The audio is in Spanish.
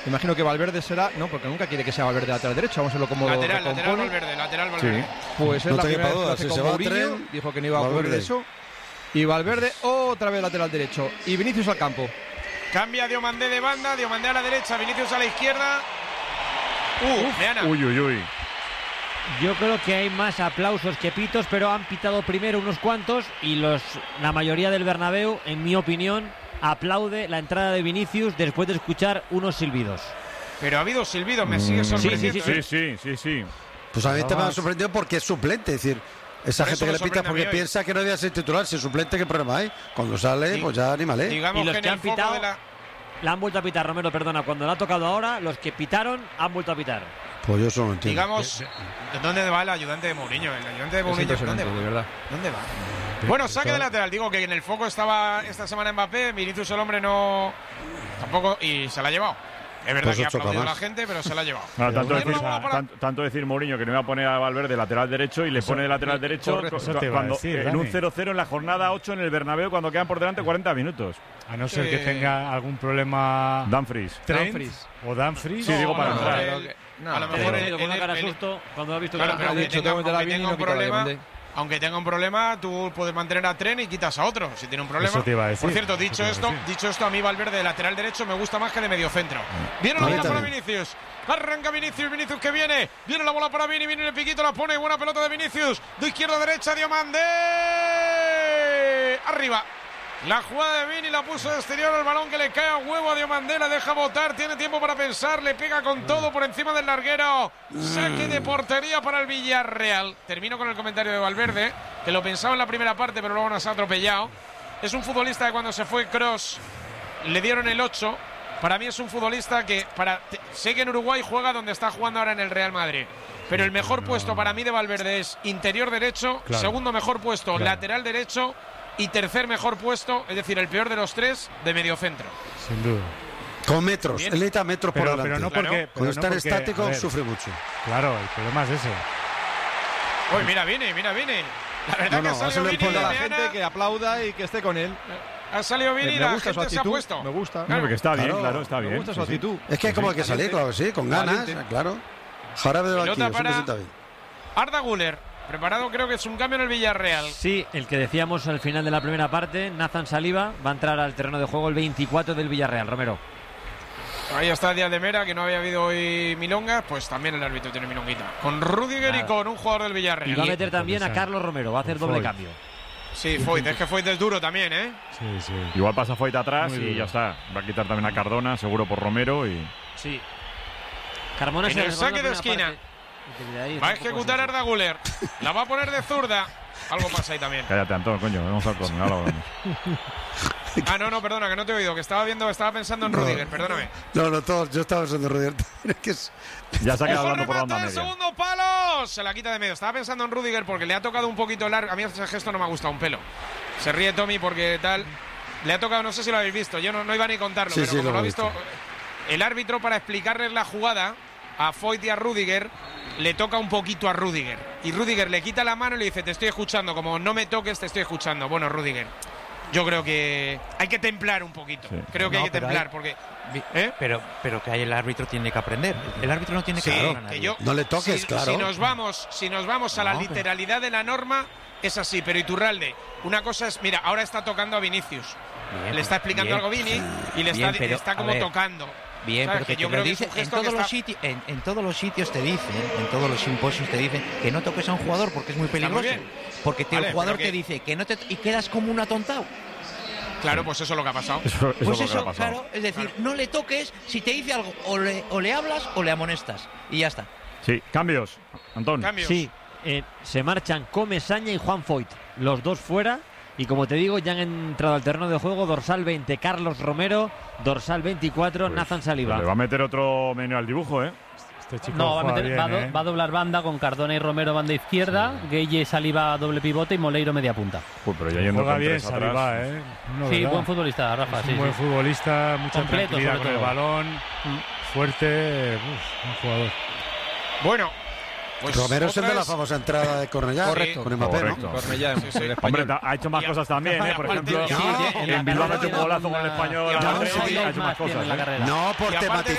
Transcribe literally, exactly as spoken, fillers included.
Imagino que Valverde será, no, porque nunca quiere que sea Valverde lateral derecho, vamos a verlo como lateral, lo lateral Valverde, lateral Valverde. Sí. Pues es no la te primera vez duda, que si con se va Mourinho, Tren, dijo que no iba a ocurrir Valverde. eso. Y Valverde otra vez lateral derecho. Y Vinicius al campo. Cambia Diomandé de banda, Diomandé a la derecha, Vinicius a la izquierda. Uh, Meana. Uy, uy, uy. Yo creo que hay más aplausos que pitos, pero han pitado primero unos cuantos y los la mayoría del Bernabéu, en mi opinión, aplaude la entrada de Vinicius después de escuchar unos silbidos. Pero ha habido silbidos, me sigue sorprendiendo. Sí, Sí, sí, sí, sí. Pues a mí te me ha sorprendido porque es suplente, es decir, esa Por eso gente que me le pita sorprende a porque mí hoy. piensa que no debía ser titular, si es suplente, ¿qué problema hay? Cuando sale, Sí. pues ya anímale. Digamos Y los que en que el han foco pitado- de la... La han vuelto a pitar, Romero, perdona. Cuando le ha tocado ahora, los que pitaron han vuelto a pitar. Pues yo eso no entiendo. Digamos, ¿dónde va el ayudante de Mourinho? El ayudante de Es Mourinho, ¿dónde impresionante, va? de verdad. ¿Dónde va? Bueno, saque de lateral. Digo que en el foco estaba esta semana Mbappé, Vinicius el hombre no... Tampoco, y se la ha llevado. Es verdad Pues que ha ocho aplaudido a la camas. gente, pero se la ha llevado. No, tanto, Viene decir, una bola para- tanto, tanto decir Mourinho que no iba a poner a Valverde lateral derecho y le pone de lateral derecho correcto, cu- eso te iba a cuando, decir, en Dani. un cero cero en la jornada ocho en el Bernabéu cuando quedan por delante cuarenta minutos. A no ser que Eh, tenga algún problema Dumfries. Trent Dumfries. o Dumfries. Sí, digo para no, entrar. el- No, a lo pero- mejor Pero el, con una el- cara de el- susto cuando ha visto Claro, que pero ha aunque dicho, tenga, tengo que meter a aunque Vini y tenga no un quitar a problema, Diomandé. aunque tenga un problema, tú puedes mantener a Tren y quitas a otro si tiene un problema. Eso te iba a decir, Por cierto, eso dicho te iba a esto, decir. dicho esto, a mí Valverde de lateral derecho me gusta más que de medio centro. Viene A la mí bola para también. Vinicius. Arranca Vinicius, Vinicius que viene. Viene la bola para Vini, viene el piquito, la pone. Buena pelota de Vinicius. De izquierda a derecha, Diomandé. Arriba. La jugada de Vini la puso de exterior, el balón que le cae a huevo a Diomandé, la deja botar, tiene tiempo para pensar, le pega con todo por encima del larguero. Saque de portería para el Villarreal. Termino con el comentario de Valverde, que lo pensaba en la primera parte, pero luego nos ha atropellado. Es un futbolista que cuando se fue Kroos le dieron el ocho. Para mí es un futbolista que, para sé que en Uruguay juega donde está jugando ahora en el Real Madrid. Pero el mejor puesto para mí de Valverde es interior derecho, Claro. segundo mejor puesto Claro. lateral derecho y tercer mejor puesto, es decir, el peor de los tres, de mediocentro. Sin duda. Con metros, Bien. él necesita metros por Pero, delante. pero no Claro. porque. Cuando pero no está en porque, estático, a ver, sufre mucho. Claro, el problema es ese. Uy, mira, viene, mira, viene. La verdad No, que no, ha salido eso le Vini, pone a la Meana, gente que aplauda y que esté con él. ha salido Vini Me, y me la gusta su gente se ha actitud. puesto. Me gusta. No, porque está bien, Claro, claro, está Me bien. gusta su sí, sí. actitud. Es que hay como que salir, claro, sí, con ganas, Valiente. claro. Jarabe de Pelota banquillo, siempre para- sienta bien. Arda Güler, preparado, creo que es un cambio en el Villarreal. Sí, el que decíamos al final de la primera parte, Nathan Saliba va a entrar al terreno de juego el veinticuatro del Villarreal, Romero. Ahí está Díaz de Mera, que no había habido hoy milongas, pues también el árbitro tiene milonguita. Con Rudiger y Nada. con un jugador del Y Villarreal. va a meter también a Porque Carlos Romero, va a hacer Foyt. doble cambio. Sí, Foyt, es que Foyt es duro también, ¿eh? Sí, sí. Igual pasa Foyt atrás Muy y duro. ya está. Va a quitar también a Cardona, seguro por Romero y... Sí. Carmona En se el resbaló saque de la primera esquina. parte. Y desde ahí Va a está un poco ejecutar así. Arda Güler. La va a poner de zurda. Algo pasa ahí también. Cállate, Antón, coño, vamos al córner, ahora hablamos. Ah, no, no, perdona, que no te he oído, que estaba viendo, estaba pensando en No. Rudiger, perdóname. No, no, todos, yo estaba pensando en Rudiger. Es que es- Ya se ha quedado Ojo, hablando por la remate, banda media. segundo palo. Se la quita de medio. Estaba pensando en Rudiger porque le ha tocado un poquito largo. A mí ese gesto no me ha gustado un pelo. Se ríe Tommy porque tal. Le ha tocado, no sé si lo habéis visto. Yo no, no iba ni a contarlo, Sí, pero sí, como lo lo ha he visto, visto. el árbitro para explicarles la jugada a Foyt y a Rudiger le toca un poquito a Rudiger. Y Rudiger le quita la mano y le dice: te estoy escuchando. Como no me toques, te estoy escuchando. Bueno, Rudiger, yo creo que hay que templar un poquito. Sí. Creo que No, hay que pero templar hay- porque. Vi- ¿Eh? Pero, pero que ahí el árbitro tiene que aprender. El árbitro no tiene que Sí, ayudar a que nadie. yo, No le toques, si, claro. Si nos vamos, si nos vamos a la No, pero- literalidad de la norma, es así. Pero Iturralde, una cosa es, mira, ahora está tocando a Vinicius. Bien, le está explicando bien. algo Vini y le Bien, está, pero, le está a como ver, tocando. Bien, ¿Sabes? pero que Que yo te creo lo que es dice, un en gesto todos, que los está- sitios, en, en todos los sitios te dicen, en todos los simposios te dicen que no toques a un jugador porque es muy Está muy peligroso. bien. Porque te- Vale, el jugador pero que- te dice que no te y quedas como un atontado. Claro, pues eso es lo que ha pasado. Eso, eso Pues es lo que eso, ha pasado. claro, es decir, no le toques, si te dice algo, o le, o le hablas o le amonestas. Y ya está. Sí, cambios. Antón. Cambios. Sí, eh, se marchan Comesaña y Juan Foyt, los dos fuera. Y como te digo, ya han entrado al terreno de juego dorsal veinte Carlos Romero, dorsal veinticuatro Pues, Nathan Saliba. pues le va a meter otro menú al dibujo, ¿eh? Este chico No, va a, juega meter- bien, va, a do- ¿eh? va a doblar banda con Cardona y Romero banda izquierda, Gueye Saliba doble pivote y Moleiro media punta. Uy, pero ya yendo Juega con bien tres atrás. Saliba, ¿eh? No, Sí, ¿verdad? buen futbolista, Rafa. Es Sí, un buen sí. futbolista, mucha Completo, tranquilidad sobre con el todo. balón, fuerte, uf, un jugador. Bueno, pues Romero es el de otra la vez- famosa entrada de Cornellá. Correcto. Con Mbappé, Correcto. ¿no? Cornellá, Sí, sí. el Hombre, español. ta- ha hecho más Y a- cosas también, ¿eh? Por aparte- ejemplo, sí, sí, en en Bilbao ha la metido un carrera golazo con el una- español. y a aparte- Madrid, sí, ha hecho más tiene cosas, en la ¿eh? carrera. No por Y aparte tematizar.